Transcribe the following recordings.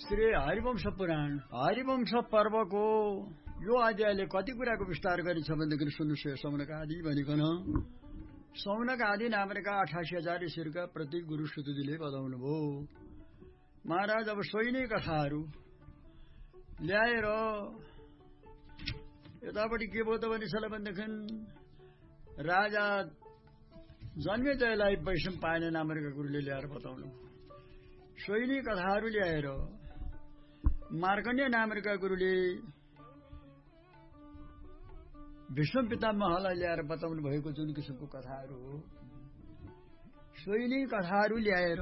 श्री हरिवंश पुराण हरिवंश पर्वको यो अध्यायले कति कुराको विस्तार गरिन्छ भनेदेखि सुन्नुहोस्। सौनक आदि भनिकन सौनक आदि नामका 88,000 ऋषिहरूका प्रति गुरु सुतजीले बताउनुभयो। महाराज अब सोही नै कथाहरू ल्याएर यतापट्टि के भयो त भनिसला भनेदेखि राजा जन्मेजयलाई वैष्णव पाएन नामका गुरुले ल्याएर बताउनु। सोही नै कथाहरू ल्याएर मार्कण्डेय नामका गुरुले विष्णु पितामहलाई ल्याएर बताउनु भएको जुन किसिमको कथाहरू हो, सोही नै कथाहरू ल्याएर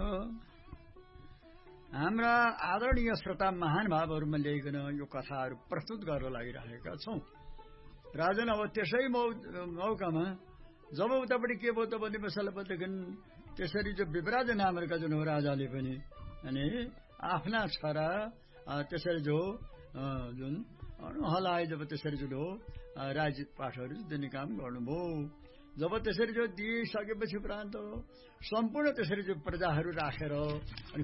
हाम्रा आदरणीय श्रोता महानुभावहरूमा ल्याइकन यो कथाहरू प्रस्तुत गर्न लागिरहेका छौं। राजन अब त्यसै मौकामा जब उतापट्टि के भयो त भन्ने मसला भनेदेखि त्यसरी जो विभराज नामका जुन हो राजाले पनि अनि आफ्ना छोरा त्यसरी जो जुन हलाए जब त्यसरी जुन हो राज्य पाठहरू दिने काम गर्नुभयो। जब त्यसरी जो दिइसकेपछि उपरान्त सम्पूर्ण त्यसरी जो प्रजाहरू राखेर अनि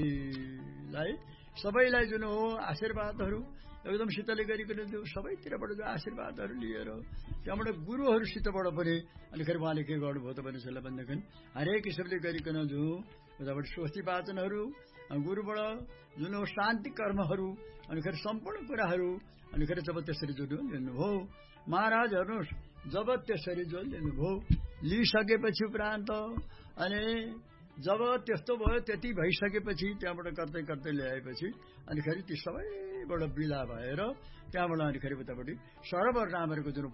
सबैलाई जुन हो आशीर्वादहरू एकदम शीतले गरिकन जो सबैतिरबाट जो आशीर्वादहरू लिएर त्यहाँबाट गुरुहरूसितबाट पनि अनि उहाँले के गर्नुभयो त भनेदेखि हरेक किसिमले गरिकन जो उताबाट स्वस्ति वाचनहरू गुरुबाट जुन हो शान्ति कर्महरू अनि सम्पूर्ण कुराहरू अनि जब त्यसरी जो लिनुभयो। महाराज हेर्नुहोस्, जब त्यसरी जो लिनुभयो लिइसकेपछि उपरान्त अनि जब त्यस्तो भयो त्यति भइसकेपछि त्यहाँबाट गर्दै गर्दै ल्याएपछि अनि ती सबैबाट विदा भएर त्यहाँबाट अनि उतापट्टि सरोवर नामको जुन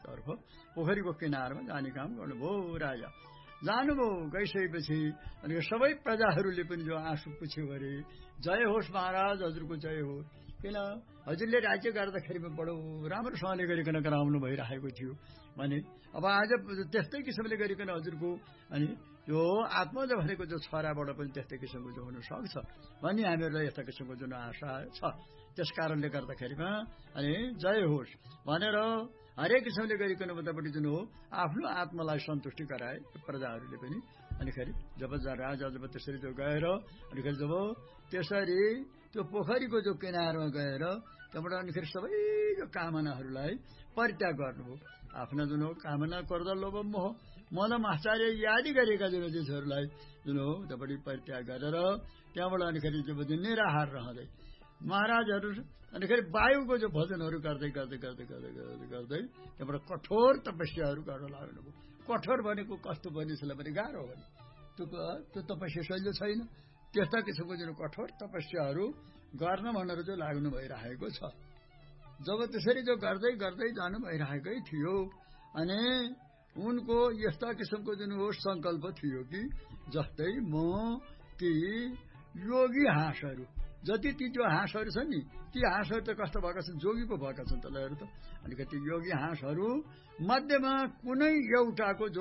पोखरीको किनारमा जाने काम गर्नुभयो। राजा जानुभयो, गइसकेपछि अनि सबै प्रजाहरूले पनि जो आँसु पुछ्यो अरे जय होस् महाराज, हजुरको जय होस्, किन हजुरले राज्य गर्दाखेरिमा बडो राम्रोसँगले गरिकन गराउनु भइरहेको थियो भने अब आज त्यस्तै किसिमले गरिकन हजुरको अनि यो आत्मज भनेको जो छोराबाट पनि त्यस्तै किसिमको जो हुन सक्छ भन्ने हामीहरूलाई यस्ता किसिमको जुन आशा छ। त्यस कारणले गर्दाखेरिमा अनि जय होस् भनेर हरेक किसिमले गरिकन उतापट्टि जुन हो आफ्नो आत्मालाई सन्तुष्टि गराए प्रजाहरूले पनि। अनि जब राजा जब त्यसरी जो गएर अनि जब त्यसरी त्यो पोखरीको जो किनारमा गएर त्यहाँबाट अनि सबै जो कामनाहरूलाई परित्याग गर्नुभयो। आफ्ना जुन हो कामना क्रोध लोभ मोह मद आचार्य यादी गरेका जुन चिजहरूलाई जुन हो त्यहाँबाट परित्याग गरेर त्यहाँबाट अनि जब निराहार रहँदै महाराजहरू अनि वायुको जो भजनहरू गर्दै गर्दै गर्दै गर्दै गर्दै गर्दै त्यहाँबाट कठोर तपस्याहरू गर्न लाग्नुभयो। कठोर भनेको कस्तो बनिसला भने गाह्रो भने त्यो तपस्या शैली छैन, त्यस्ता किसिमको जुन कठोर तपस्याहरू गर्न भनेर जो लाग्नु भइरहेको छ। जब त्यसरी जो गर्दै गर्दै जानु भइरहेकै थियो अनि उनको यस्ता किसिमको जुन हो संकल्प थियो कि जस्तै म ती योगी हाँसहरू जति ती जो हाँसहरू छन् नि ती हाँसहरू त कस्तो भएका छन्, जोगी पो भएका छन् तलहरू त। अनि ती योगी हाँसहरू मध्येमा कुनै एउटाको जो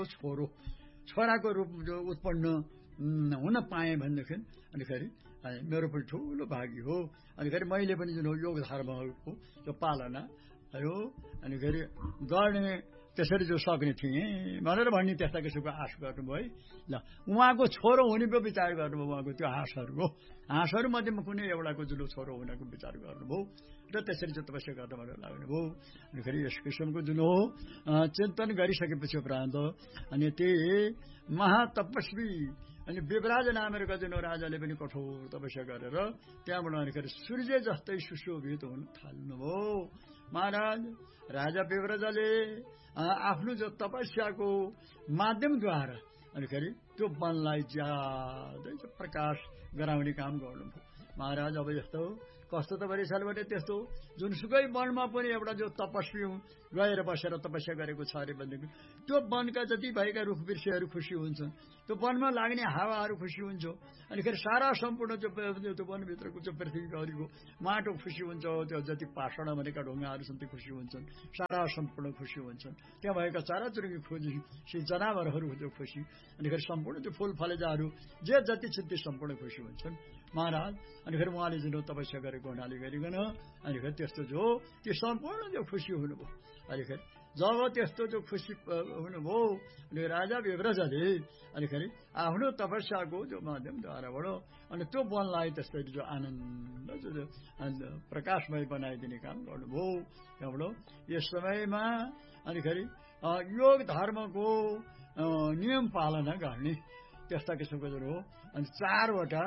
छोराको रूप जो उत्पन्न हुन पाएँ भनेदेखि अनि मेरो पनि ठूलो भागी हो। अनि मैले पनि जुन योग धर्महरूको जो पालना हो अनि गर्ने त्यसरी जो सक्ने थिएँ भनेर भन्ने त्यस्ता किसिमको आश गर्नुभयो। ल उहाँको छोरो हुने पो विचार गर्नुभयो। उहाँको त्यो हाँसहरू मध्येमा कुनै एउटाको जुन छोरो हुनको विचार गर्नुभयो र त्यसरी चाहिँ तपस्या गर्न भनेर लाग्नुभयो। अनि यस किसिमको जुन हो चिन्तन गरिसकेपछि उपरान्त अनि त्यही महातपस्वी अनि विभराज नामका जुन राजाले पनि कठोर तपस्या गरेर त्यहाँबाट अनि सूर्य जस्तै सुशोभित हुन थाल्नुभयो। महाराज राजा विभराजले आफ्नो जो तपस्याको माध्यमद्वारा अनि त्यो वनलाई ज्यादै प्रकाश गराउने काम गर्नुभयो। महाराज अब यस्तो कस्तो त भइसक्यो भने त्यस्तो जुनसुकै वनमा पनि एउटा जो तपस्वी गएर बसेर तपस्या गरेको छ अरे भनेदेखि त्यो वनका जति भएका रुख वृक्षहरू खुसी हुन्छन्, त्यो वनमा लाग्ने हावाहरू खुसी हुन्छ, अनि सारा सम्पूर्ण जो त्यो वनभित्रको जो पृथ्वीभरिको माटो खुसी हुन्छ, त्यो जति पाषाण भनेका ढुङ्गाहरू छन् त्यो खुसी हुन्छन्, सारा सम्पूर्ण खुसी हुन्छन्, त्यहाँ भएका चराचुरुङ्गी खुसी, जनावरहरू जो खुसी, अनि सम्पूर्ण त्यो फूल फलेजाहरू जे जति छ त्यो सम्पूर्ण खुसी हुन्छन्। महाराज अनि उहाँले जुन तपस्या गरेको हुनाले गरिकन अनि त्यस्तो जो त्यो सम्पूर्ण जो खुसी हुनुभयो। अनि जब त्यस्तो त्यो खुसी हुनुभयो अनि राजा विव्रजले अनिखेरि आफ्नो तपस्याको जो माध्यमद्वाराबाट अनि त्यो वनलाई त्यसरी जो आनन्द जो प्रकाशमय बनाइदिने काम गर्नुभयो। त्यहाँबाट यस समयमा अनिखेरि योग धर्मको नियम पालना गर्ने त्यस्ता किसिमको जो हो। अनि चारवटा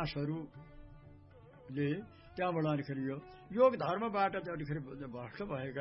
हाँसहरूले त्यहाँबाट अनिखेरि यो योग धर्मबाट अनिखेरि भ्रष्ट भएका